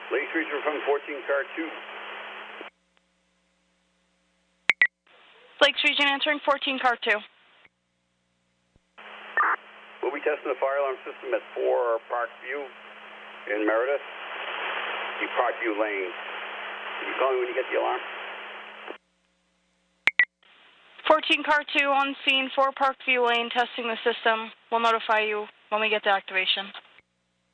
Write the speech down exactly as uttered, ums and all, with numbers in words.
Lakes Region from fourteen, car two. Lakes Region answering fourteen, car two. We'll be testing the fire alarm system at four Parkview in Meredith. The Parkview Lane. Can you call me when you get the alarm? fourteen, car two on scene, four Parkview Lane, testing the system. We'll notify you when we get to activation.